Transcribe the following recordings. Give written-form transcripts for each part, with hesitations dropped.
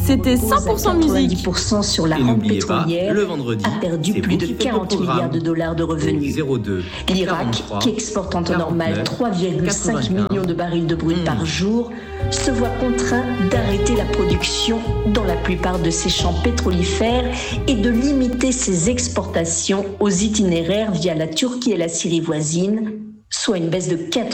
C'était 100% musique. 90% sur la rente pétrolière le vendredi, a perdu plus de 40 milliards de dollars de revenus. 02, L'Irak, 43, qui exporte en temps normal 3,5 95 millions de barils de brut par jour, se voit contraint d'arrêter la production dans la plupart de ses champs pétrolifères et de limiter ses exportations aux itinéraires via la Turquie et la Syrie voisine, soit une baisse de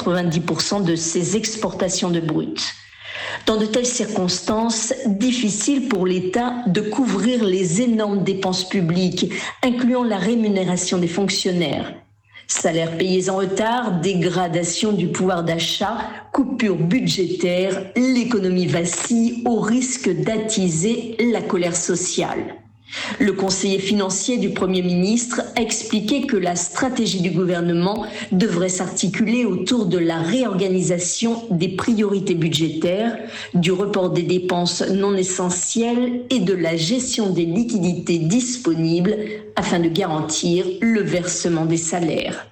90% de ses exportations de brut. Dans de telles circonstances, difficile pour l'État de couvrir les énormes dépenses publiques, incluant la rémunération des fonctionnaires. Salaires payés en retard, dégradation du pouvoir d'achat, coupures budgétaires, l'économie vacille au risque d'attiser la colère sociale. Le conseiller financier du Premier ministre a expliqué que la stratégie du gouvernement devrait s'articuler autour de la réorganisation des priorités budgétaires, du report des dépenses non essentielles et de la gestion des liquidités disponibles afin de garantir le versement des salaires.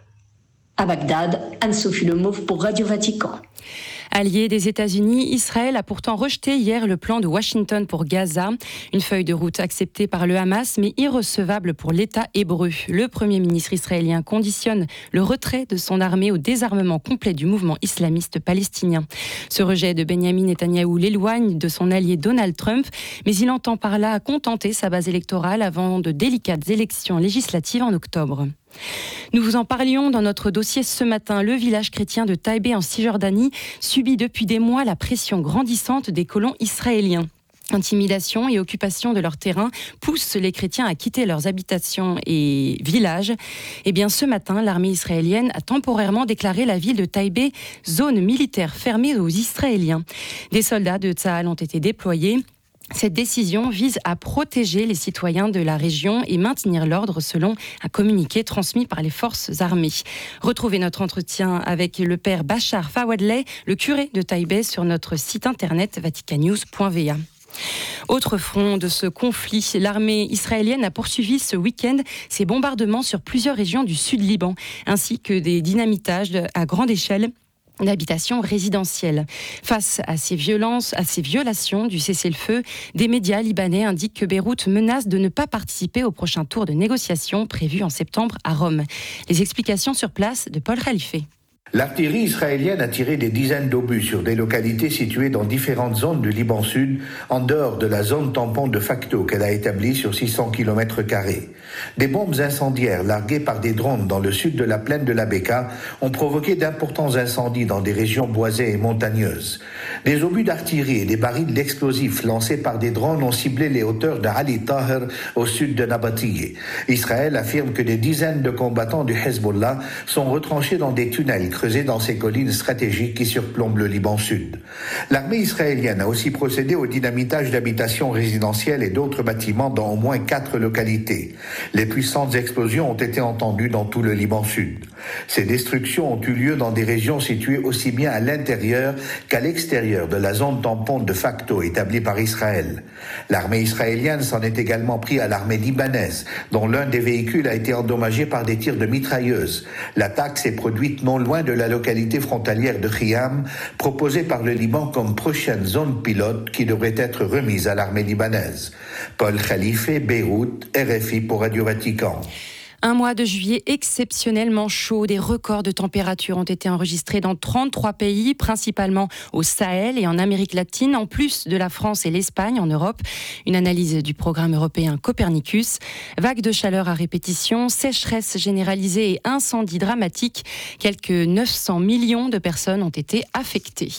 À Bagdad, Anne-Sophie Lemauve pour Radio Vatican. Allié des États-Unis, Israël a pourtant rejeté hier le plan de Washington pour Gaza, une feuille de route acceptée par le Hamas mais irrecevable pour l'État hébreu. Le Premier ministre israélien conditionne le retrait de son armée au désarmement complet du mouvement islamiste palestinien. Ce rejet de Benjamin Netanyahou l'éloigne de son allié Donald Trump, mais il entend par là contenter sa base électorale avant de délicates élections législatives en octobre. Nous vous en parlions dans notre dossier ce matin. Le village chrétien de Taïbé en Cisjordanie subit depuis des mois la pression grandissante des colons israéliens. Intimidation et occupation de leur terrain poussent les chrétiens à quitter leurs habitations et villages. Eh bien, ce matin, l'armée israélienne a temporairement déclaré la ville de Taïbé zone militaire fermée aux Israéliens. Des soldats de Tsahal ont été déployés. Cette décision vise à protéger les citoyens de la région et maintenir l'ordre selon un communiqué transmis par les forces armées. Retrouvez notre entretien avec le père Bachar Fawadleh, le curé de Taïbé, sur notre site internet vaticannews.va. Autre front de ce conflit, l'armée israélienne a poursuivi ce week-end ses bombardements sur plusieurs régions du sud Liban, ainsi que des dynamitages à grande échelle d'habitations résidentielles. Face à ces violations du cessez-le-feu, des médias libanais indiquent que Beyrouth menace de ne pas participer au prochain tour de négociations prévu en septembre à Rome. Les explications sur place de Paul Khalife. L'artillerie israélienne a tiré des dizaines d'obus sur des localités situées dans différentes zones du Liban Sud, en dehors de la zone tampon de facto qu'elle a établie sur 600 km². Des bombes incendiaires larguées par des drones dans le sud de la plaine de la Beka ont provoqué d'importants incendies dans des régions boisées et montagneuses. Des obus d'artillerie et des barils d'explosifs lancés par des drones ont ciblé les hauteurs de Ali Taher au sud de Nabatiyeh. Israël affirme que des dizaines de combattants du Hezbollah sont retranchés dans des tunnels creusés dans ces collines stratégiques qui surplombent le Liban Sud. L'armée israélienne a aussi procédé au dynamitage d'habitations résidentielles et d'autres bâtiments dans au moins 4 localités. Les puissantes explosions ont été entendues dans tout le Liban Sud. Ces destructions ont eu lieu dans des régions situées aussi bien à l'intérieur qu'à l'extérieur de la zone tampon de facto établie par Israël. L'armée israélienne s'en est également pris à l'armée libanaise, dont l'un des véhicules a été endommagé par des tirs de mitrailleuses. L'attaque s'est produite non loin de la localité frontalière de Khiam, proposée par le Liban comme prochaine zone pilote qui devrait être remise à l'armée libanaise. Paul Khalife, Beyrouth, RFI pour Radio Vatican. Un mois de juillet exceptionnellement chaud. Des records de température ont été enregistrés dans 33 pays, principalement au Sahel et en Amérique latine, en plus de la France et l'Espagne en Europe. Une analyse du programme européen Copernicus. Vagues de chaleur à répétition, sécheresse généralisée et incendies dramatiques. Quelques 900 millions de personnes ont été affectées.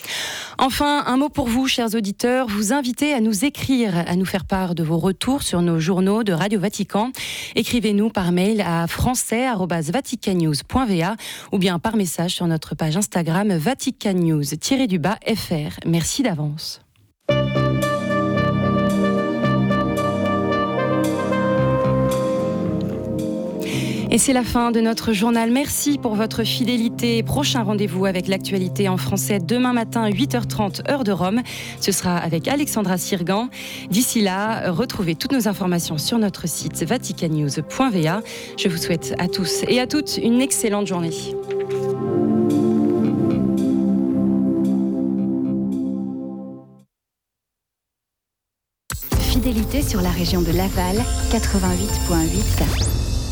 Enfin, un mot pour vous, chers auditeurs, vous invitez à nous écrire, à nous faire part de vos retours sur nos journaux de Radio Vatican. Écrivez-nous par mail à français@vaticannews.va ou bien par message sur notre page Instagram vaticannews_fr. Merci d'avance. Et c'est la fin de notre journal. Merci pour votre fidélité. Prochain rendez-vous avec l'actualité en français demain matin, 8h30, heure de Rome. Ce sera avec Alexandra Sirgan. D'ici là, retrouvez toutes nos informations sur notre site vaticannews.va. Je vous souhaite à tous et à toutes une excellente journée. Fidélité sur la région de Laval, 88.8.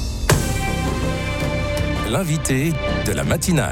L'invité de la matinale.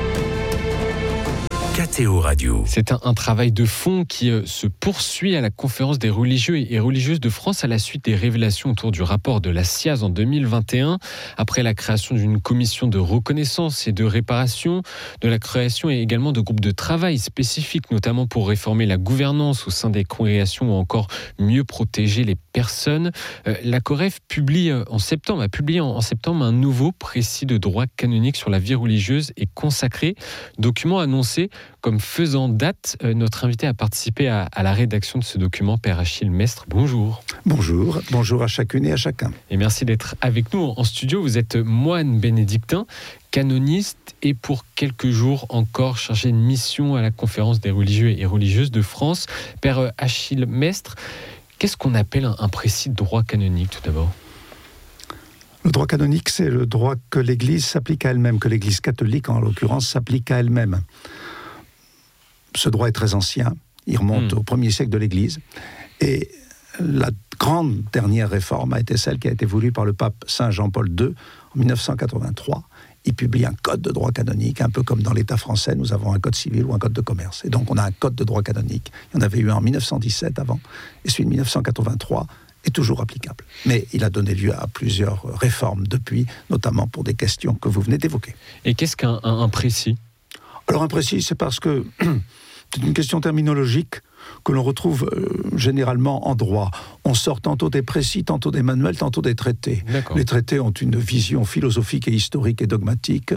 KTO Radio. C'est un travail de fond qui se poursuit à la conférence des religieux et religieuses de France à la suite des révélations autour du rapport de la SIAZ en 2021. Après la création d'une commission de reconnaissance et de réparation, de la création et également de groupes de travail spécifiques, notamment pour réformer la gouvernance au sein des congrégations ou encore mieux protéger les personnes. La COREF a publié en septembre un nouveau précis de droit canonique sur la vie religieuse et consacré, document annoncé comme faisant date. Notre invité a participé à la rédaction de ce document, Père Achille Mestre. Bonjour. Bonjour à chacune et à chacun. Et merci d'être avec nous en studio. Vous êtes moine bénédictin, canoniste et pour quelques jours encore chargé de mission à la conférence des religieux et religieuses de France. Père Achille Mestre, qu'est-ce qu'on appelle un précis de droit canonique tout d'abord ? Le droit canonique, c'est le droit que l'Église s'applique à elle-même, que l'Église catholique en l'occurrence s'applique à elle-même. Ce droit est très ancien, il remonte au 1er siècle de l'Église, et la grande dernière réforme a été celle qui a été voulue par le pape Saint Jean-Paul II en 1983. Il publie un code de droit canonique, un peu comme dans l'État français, nous avons un code civil ou un code de commerce. Et donc on a un code de droit canonique. Il y en avait eu un en 1917 avant, et celui de 1983 est toujours applicable. Mais il a donné lieu à plusieurs réformes depuis, notamment pour des questions que vous venez d'évoquer. Et qu'est-ce qu'un précis ? Alors un précis, c'est parce que c'est une question terminologique que l'on retrouve généralement en droit. On sort tantôt des précis, tantôt des manuels, tantôt des traités. D'accord. Les traités ont une vision philosophique et historique et dogmatique.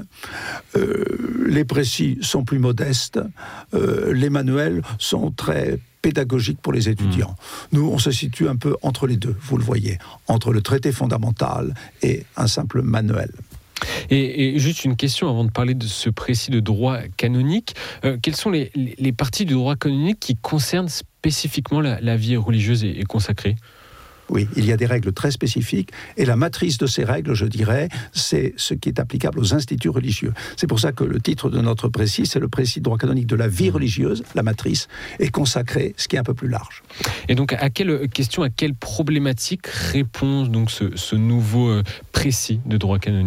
Les précis sont plus modestes. Les manuels sont très pédagogiques pour les étudiants. Nous, on se situe un peu entre les deux, vous le voyez, entre le traité fondamental et un simple manuel. Et juste une question avant de parler de ce précis de droit canonique. Quelles sont les parties du droit canonique qui concernent spécifiquement la vie religieuse et consacrée ? Oui, il y a des règles très spécifiques, et la matrice de ces règles, je dirais, c'est ce qui est applicable aux instituts religieux. C'est pour ça que le titre de notre précis, c'est le précis de droit canonique de la vie religieuse, la matrice, est consacrée, ce qui est un peu plus large. Et donc, à quelle question, à quelle problématique répond donc ce nouveau précis de droit canonique ?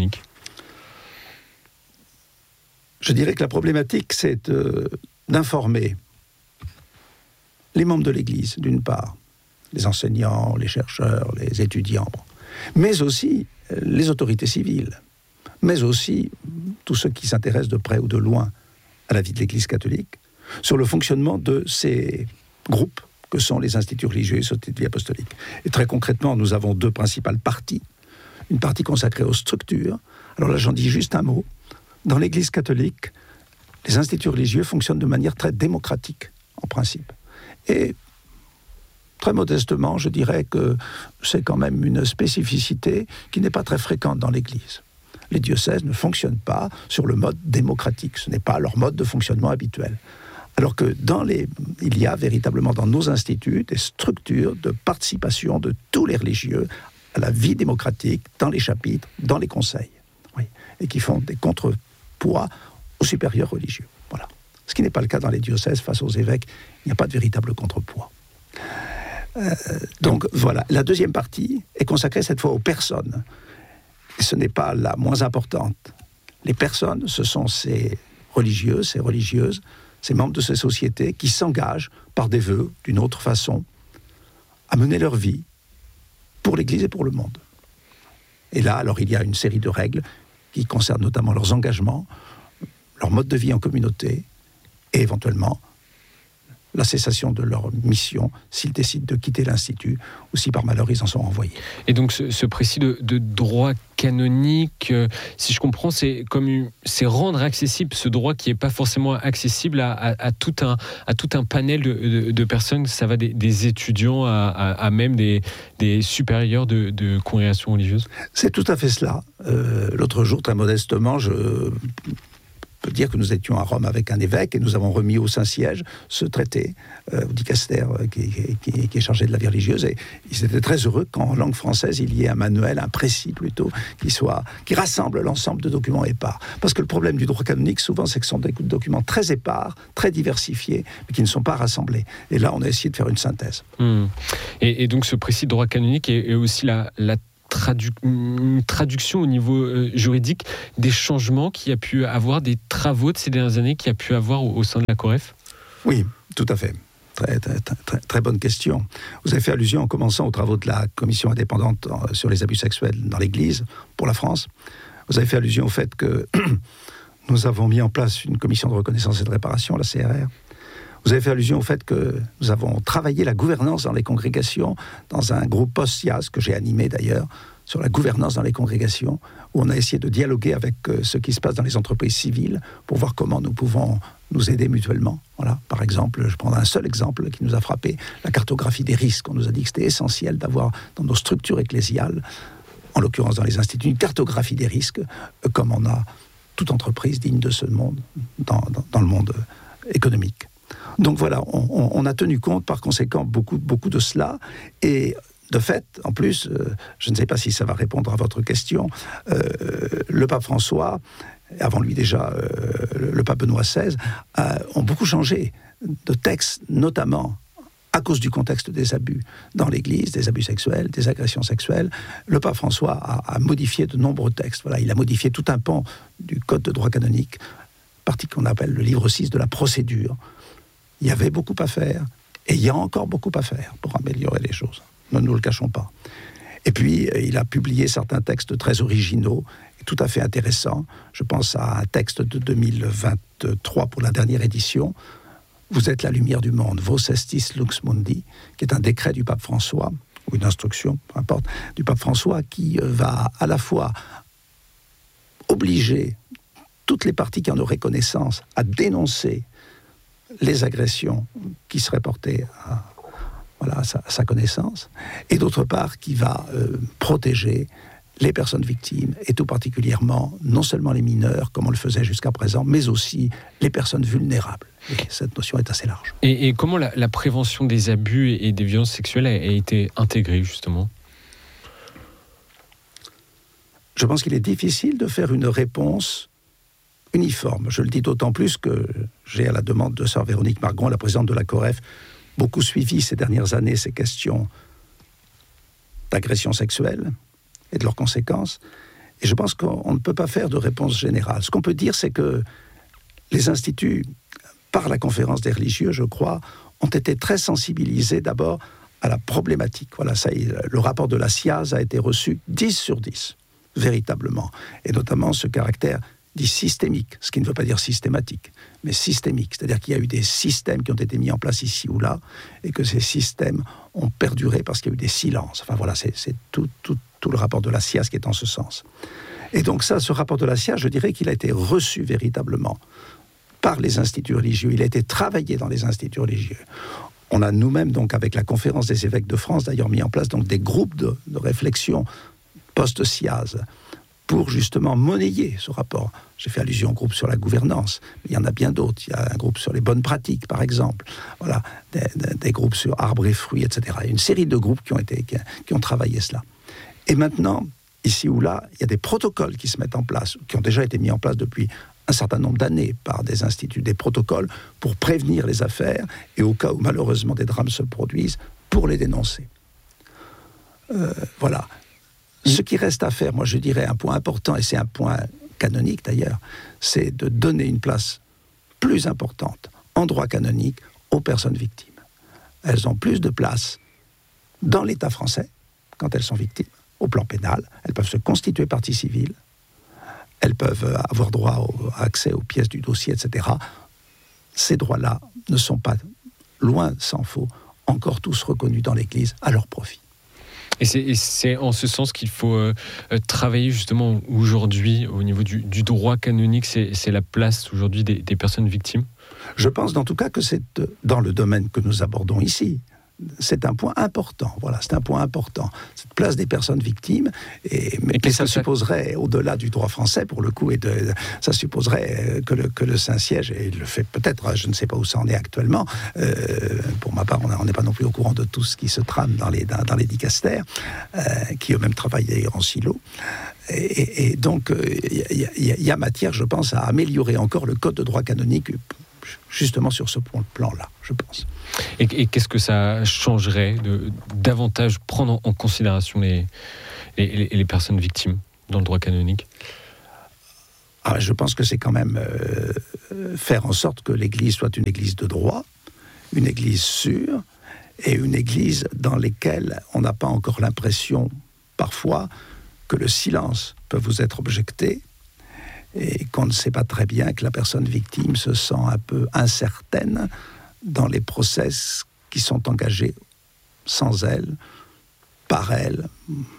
Je dirais que la problématique, c'est d'informer les membres de l'Église, d'une part, les enseignants, les chercheurs, les étudiants, mais aussi les autorités civiles, mais aussi tous ceux qui s'intéressent de près ou de loin à la vie de l'Église catholique, sur le fonctionnement de ces groupes que sont les instituts religieux et les sociétés de vie apostolique. Et très concrètement, nous avons deux principales parties. Une partie consacrée aux structures. Alors là, j'en dis juste un mot. Dans l'Église catholique, les instituts religieux fonctionnent de manière très démocratique, en principe. Et très modestement, je dirais que c'est quand même une spécificité qui n'est pas très fréquente dans l'Église. Les diocèses ne fonctionnent pas sur le mode démocratique. Ce n'est pas leur mode de fonctionnement habituel. Alors que il y a véritablement dans nos instituts des structures de participation de tous les religieux à la vie démocratique, dans les chapitres, dans les conseils. Oui. Et qui font des contrepoids aux supérieurs religieux. Voilà. Ce qui n'est pas le cas dans les diocèses face aux évêques. Il n'y a pas de véritable contrepoids. Donc voilà, la deuxième partie est consacrée cette fois aux personnes. Et ce n'est pas la moins importante. Les personnes, ce sont ces religieux, ces religieuses, ces membres de ces sociétés qui s'engagent par des vœux, d'une autre façon, à mener leur vie pour l'Église et pour le monde. Et là, alors, il y a une série de règles qui concernent notamment leurs engagements, leur mode de vie en communauté et éventuellement la cessation de leur mission s'ils décident de quitter l'Institut ou si par malheur ils en sont renvoyés. Et donc ce précis de droit canonique, si je comprends, c'est rendre accessible ce droit qui n'est pas forcément accessible à tout un panel de personnes. Ça va des étudiants à même des supérieurs de congrégations religieuses. C'est tout à fait cela. L'autre jour, très modestement, je peut dire que nous étions à Rome avec un évêque et nous avons remis au Saint-Siège ce traité, au dicaster qui est chargé de la vie religieuse. Et ils étaient très heureux qu'en langue française, il y ait un manuel, un précis plutôt, qui rassemble l'ensemble de documents épars. Parce que le problème du droit canonique, souvent, c'est que ce sont des documents très épars, très diversifiés, mais qui ne sont pas rassemblés. Et là, on a essayé de faire une synthèse. Et donc, ce précis de droit canonique est aussi la traduction au niveau juridique des changements qu'il y a pu avoir, des travaux de ces dernières années qu'il y a pu avoir au sein de la COREF ? Oui, tout à fait. Très bonne question. Vous avez fait allusion en commençant aux travaux de la commission indépendante sur les abus sexuels dans l'Église pour la France. Vous avez fait allusion au fait que nous avons mis en place une commission de reconnaissance et de réparation, la CRR. Vous avez fait allusion au fait que nous avons travaillé la gouvernance dans les congrégations dans un groupe post-SIAZ, que j'ai animé d'ailleurs, sur la gouvernance dans les congrégations, où on a essayé de dialoguer avec ce qui se passe dans les entreprises civiles pour voir comment nous pouvons nous aider mutuellement. Voilà. Par exemple, je prends un seul exemple qui nous a frappé, la cartographie des risques. On nous a dit que c'était essentiel d'avoir dans nos structures ecclésiales, en l'occurrence dans les instituts, une cartographie des risques, comme on a toute entreprise digne de ce monde, dans le monde économique. Donc voilà, on a tenu compte par conséquent beaucoup de cela, et de fait, en plus, je ne sais pas si ça va répondre à votre question, le pape François, avant lui déjà le pape Benoît XVI, ont beaucoup changé de texte, notamment à cause du contexte des abus dans l'Église, des abus sexuels, des agressions sexuelles. Le pape François a modifié de nombreux textes. Voilà, il a modifié tout un pan du Code de droit canonique, partie qu'on appelle le livre 6 de la procédure. Il y avait beaucoup à faire, et il y a encore beaucoup à faire pour améliorer les choses. Ne nous le cachons pas. Et puis, il a publié certains textes très originaux, et tout à fait intéressants. Je pense à un texte de 2023 pour la dernière édition. Vous êtes la lumière du monde, Vos Estis Lux Mundi, qui est un décret du pape François, ou une instruction, peu importe, du pape François, qui va à la fois obliger toutes les parties qui en auraient connaissance à dénoncer les agressions qui seraient portées à sa connaissance, et d'autre part qui va protéger les personnes victimes, et tout particulièrement non seulement les mineurs, comme on le faisait jusqu'à présent, mais aussi les personnes vulnérables. Et cette notion est assez large. Et comment la prévention des abus et des violences sexuelles a été intégrée, justement ? Je pense qu'il est difficile de faire une réponse uniforme. Je le dis d'autant plus que j'ai, à la demande de sœur Véronique Margon, la présidente de la COREF, beaucoup suivi ces dernières années ces questions d'agression sexuelle et de leurs conséquences. Et je pense qu'on ne peut pas faire de réponse générale. Ce qu'on peut dire, c'est que les instituts, par la conférence des religieux, je crois, ont été très sensibilisés d'abord à la problématique. Voilà, ça, le rapport de la SIAZ a été reçu 10 sur 10, véritablement. Et notamment ce caractère dit systémique, ce qui ne veut pas dire systématique, mais systémique. C'est-à-dire qu'il y a eu des systèmes qui ont été mis en place ici ou là, et que ces systèmes ont perduré parce qu'il y a eu des silences. Enfin voilà, c'est tout le rapport de la SIAZ qui est en ce sens. Et donc ça, ce rapport de la SIAZ, je dirais qu'il a été reçu véritablement par les instituts religieux. Il a été travaillé dans les instituts religieux. On a nous-mêmes, donc, avec la conférence des évêques de France, d'ailleurs mis en place donc, des groupes de réflexion post-SIAZ pour justement monnayer ce rapport. J'ai fait allusion au groupe sur la gouvernance, mais il y en a bien d'autres. Il y a un groupe sur les bonnes pratiques, par exemple. Voilà, des groupes sur arbres et fruits, etc. Il y a une série de groupes qui ont travaillé cela. Et maintenant, ici ou là, il y a des protocoles qui se mettent en place, qui ont déjà été mis en place depuis un certain nombre d'années par des instituts, des protocoles pour prévenir les affaires et au cas où malheureusement des drames se produisent, pour les dénoncer. Voilà. Ce qui reste à faire, moi je dirais un point important, et c'est un point canonique d'ailleurs, c'est de donner une place plus importante en droit canonique aux personnes victimes. Elles ont plus de place dans l'État français quand elles sont victimes, au plan pénal. Elles peuvent se constituer partie civile, elles peuvent avoir droit à accès aux pièces du dossier, etc. Ces droits-là ne sont pas, loin s'en faut, encore tous reconnus dans l'Église à leur profit. Et c'est en ce sens qu'il faut travailler justement aujourd'hui au niveau du droit canonique, c'est la place aujourd'hui des personnes victimes ? Je pense en tout cas que c'est dans le domaine que nous abordons ici, c'est un point important. Voilà, c'est un point important. Cette place des personnes victimes, mais ça supposerait, au-delà du droit français, pour le coup, ça supposerait que le Saint-Siège, et il le fait peut-être, je ne sais pas où ça en est actuellement, pour ma part, on n'est pas non plus au courant de tout ce qui se trame dans les dicastères, qui eux-mêmes travaillent en silo. Et donc, il y a matière, je pense, à améliorer encore le code de droit canonique, justement sur ce plan-là, je pense. Et qu'est-ce que ça changerait de davantage prendre en considération les personnes victimes dans le droit canonique ? Je pense que c'est quand même faire en sorte que l'Église soit une Église de droit, une Église sûre, et une Église dans laquelle on n'a pas encore l'impression, parfois, que le silence peut vous être objecté, et qu'on ne sait pas très bien, que la personne victime se sent un peu incertaine dans les process qui sont engagés sans elle, par elle.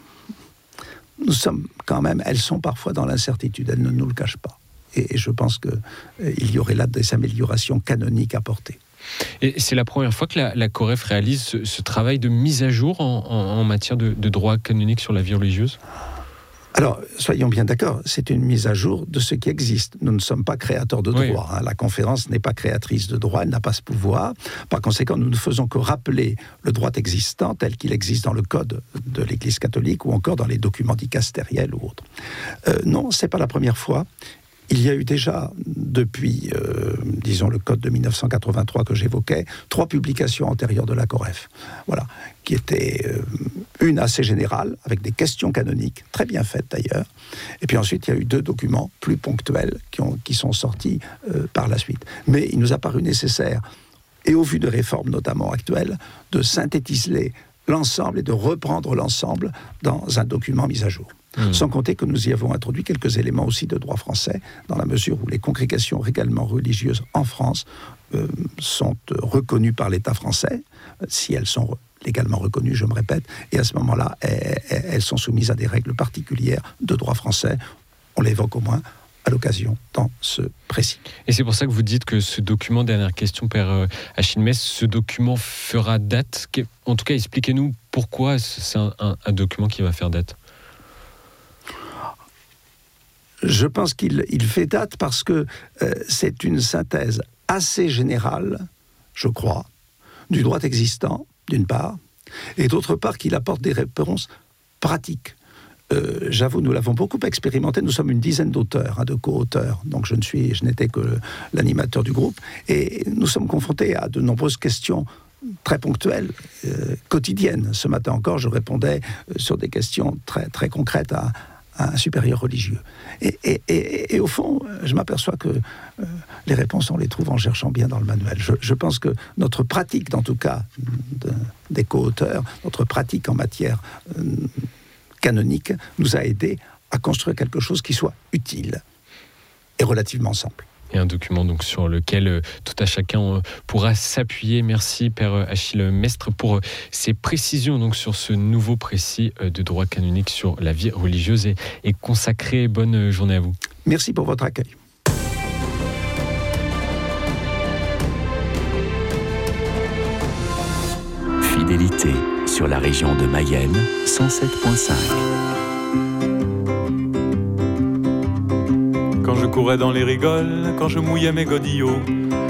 Nous sommes quand même, elles sont parfois dans l'incertitude, elles ne nous le cachent pas. Et je pense qu'il y aurait là des améliorations canoniques à porter. Et c'est la première fois que la COREF réalise ce travail de mise à jour en matière de droit canonique sur la vie religieuse ? Alors, soyons bien d'accord, c'est une mise à jour de ce qui existe. Nous ne sommes pas créateurs de droit. Oui. La conférence n'est pas créatrice de droit, elle n'a pas ce pouvoir. Par conséquent, nous ne faisons que rappeler le droit existant tel qu'il existe dans le code de l'Église catholique ou encore dans les documents dicastériels ou autres. Non, ce n'est pas la première fois. Il y a eu déjà, depuis, disons, le code de 1983 que j'évoquais, 3 publications antérieures de la COREF. Voilà, qui étaient une assez générale, avec des questions canoniques, très bien faites d'ailleurs. Et puis ensuite, il y a eu 2 documents plus ponctuels qui sont sortis par la suite. Mais il nous a paru nécessaire, et au vu de réformes notamment actuelles, de synthétiser l'ensemble et de reprendre l'ensemble dans un document mis à jour. Sans compter que nous y avons introduit quelques éléments aussi de droit français, dans la mesure où les congrégations légalement religieuses en France sont reconnues par l'État français, si elles sont légalement reconnues, je me répète, et à ce moment-là, elles sont soumises à des règles particulières de droit français. On l'évoque au moins à l'occasion dans ce précis. Et c'est pour ça que vous dites que ce document, dernière question, Père Achille Metz, ce document fera date. En tout cas, expliquez-nous pourquoi c'est un document qui va faire date. Je pense qu'il fait date parce que c'est une synthèse assez générale, je crois, du droit existant, d'une part, et d'autre part qu'il apporte des réponses pratiques. J'avoue, nous l'avons beaucoup expérimenté, nous sommes une dizaine d'auteurs, de co-auteurs, donc je n'étais que l'animateur du groupe, et nous sommes confrontés à de nombreuses questions très ponctuelles, quotidiennes. Ce matin encore, je répondais sur des questions très, très concrètes à un supérieur religieux. Et au fond, je m'aperçois que les réponses, on les trouve en cherchant bien dans le manuel. Je pense que notre pratique, en tout cas des co-auteurs, notre pratique en matière canonique, nous a aidés à construire quelque chose qui soit utile et relativement simple. Et un document donc sur lequel tout à chacun pourra s'appuyer. Merci Père Achille Mestre pour ces précisions donc sur ce nouveau précis de droit canonique sur la vie religieuse et consacré. Bonne journée à vous. Merci pour votre accueil. Fidélité sur la région de Mayenne 107.5. Quand je courais dans les rigoles, quand je mouillais mes godillots,